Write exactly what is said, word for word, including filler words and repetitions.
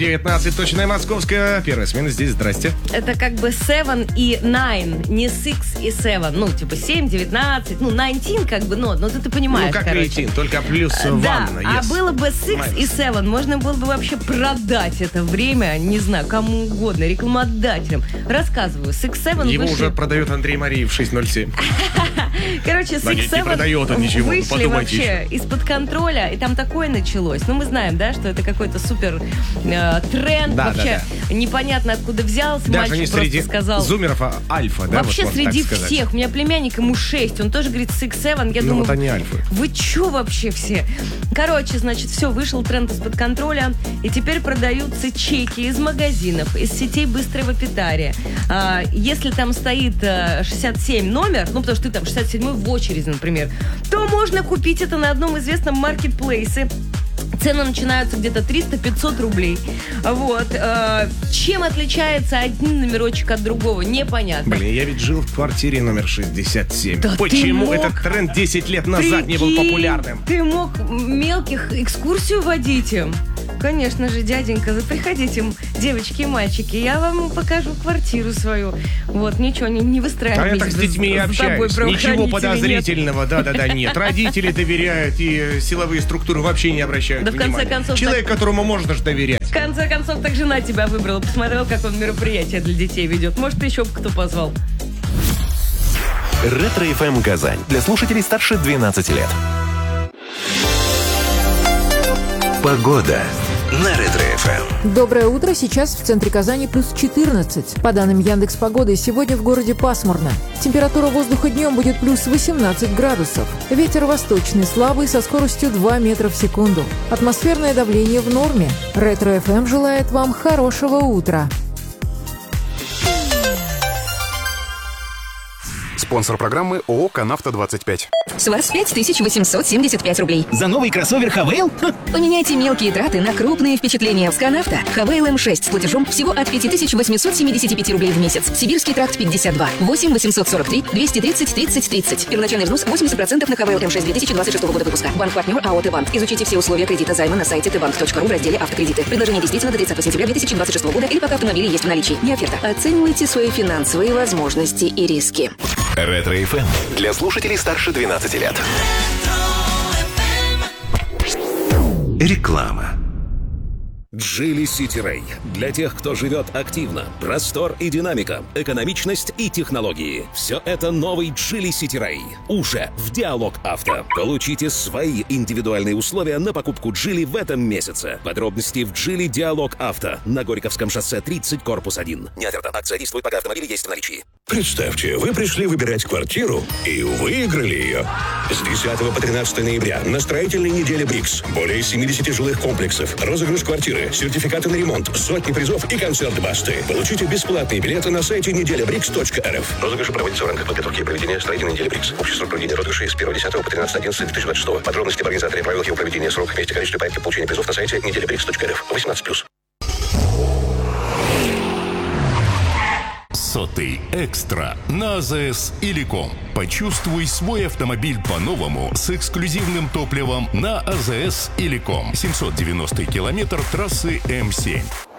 девятнадцать, точная московская. Первая смена здесь, здрасте. Это как бы семь и девять, не шесть и семь. Ну, типа семь, девятнадцать, ну, девятнадцать как бы, но, но ты, ты понимаешь, Ну, как короче. девятнадцать, только плюс Да, ванна. а yes. было бы шесть и семь, можно было бы вообще продать это время, не знаю, кому угодно, рекламодателям. Рассказываю, шесть семь Его вышли... уже продает Андрей Марии в шесть ноль семь. Короче, Да шесть не, не продает он ничего, вышли подумайте вообще еще. из-под контроля, и там такое началось. Ну, мы знаем, да, что это какой-то супер э, тренд, Да, вообще да, непонятно откуда взялся. Даже Мальчик не просто среди сказал. зумеров, а альфа, да? Вообще вот можно среди так сказать. всех. У меня племянник, ему шесть, он тоже говорит шесть семь. Я Ну, думаю, вот они альфы. вы чё вообще все? Короче, значит, все, вышел тренд из-под контроля, и теперь продаются чеки из магазинов, из сетей быстрого питания. А, если там стоит а, шестьдесят семь номер, ну, потому что ты там шестьдесят седьмой в очереди, например, то можно купить это на одном известном маркетплейсе. Цены начинаются где-то триста-пятьсот рублей. Вот. Э, чем отличается один номерочек от другого, непонятно. Блин, я ведь жил в квартире номер шестьдесят семь. Да Почему ты мог... этот тренд десять лет назад Прикинь, не был популярным? Ты мог мелких экскурсию водить им. Конечно же, дяденька, приходите, девочки и мальчики, я вам покажу квартиру свою. Вот, ничего, не, не выстраивайтесь. А я так с детьми и общаюсь. Ничего подозрительного, да-да-да, нет. Родители доверяют, и силовые структуры вообще не обращают Да, в конце внимания. концов, Человек, так... которому можно же доверять. В конце концов, так жена тебя выбрала, посмотрел, как он мероприятие для детей ведет. Может, еще кто позвал. Ретро-эф эм Казань. Для слушателей старше двенадцати лет. Погода на Ретро-эф эм. Доброе утро. Сейчас в центре Казани плюс четырнадцать. По данным Яндекс.Погоды, сегодня в городе пасмурно. Температура воздуха днем будет плюс восемнадцать градусов. Ветер восточный, слабый, со скоростью два метра в секунду. Атмосферное давление в норме. Ретро-эф эм желает вам хорошего утра. Спонсор программы ООО «Канавто двадцать пять». С вас пять тысяч восемьсот семьдесят пять рублей. За новый кроссовер Хавейл? Поменяйте мелкие траты на крупные впечатления с Канавто. Хавейл эм шесть с платежом всего от пять тысяч восемьсот семьдесят пять рублей в месяц. Сибирский тракт пятьдесят два. восемь восемьсот сорок три двести тридцать тридцать тридцать. Первоначальный взнос восемьдесят процентов на Хавейл эм шесть две тысячи двадцать шестого года выпуска. Банк-партнер АО «Тбанк». Изучите все условия кредита займа на сайте тбанк точка ру в разделе «Автокредиты». Предложение действительно до тридцатого сентября две тысячи двадцать шестого года или пока автомобили есть в наличии. Не оферта. Оценивайте свои финансовые возможности и риски. Ретро-эф эм. Для слушателей старше двенадцати лет. Реклама. Geely City Ray. Для тех, кто живет активно. Простор и динамика, экономичность и технологии. Все это новый Geely City Ray. Уже в Диалог Авто. Получите свои индивидуальные условия на покупку Geely в этом месяце. Подробности в Geely Диалог Авто. На Горьковском шоссе тридцать, корпус один. Не оферта. Акция действует, пока автомобили есть в наличии. Представьте, вы пришли выбирать квартиру и выиграли ее. С десятого по тринадцатое ноября на строительной неделе БРИКС. Более семидесяти жилых комплексов, розыгрыш квартиры, сертификаты на ремонт, сотни призов и концерт Басты. Получите бесплатные билеты на сайте неделя брикс точка эр эф. Розыгрыши проводятся в рамках подготовки и проведения строительной недели БРИКС. Общий срок проведения розыгрыша с первого десятого по тринадцатое одиннадцатое две тысячи двадцать шестого. Подробности об организаторе, правилах его проведения, сроках, месте, количестве порядке получения призов на сайте неделя брикс точка эр эф. восемнадцать плюс. Сотый экстра на АЗС Иликом. Почувствуй свой автомобиль по-новому с эксклюзивным топливом на АЗС Иликом. семьсот девяностый километр трассы эм семь.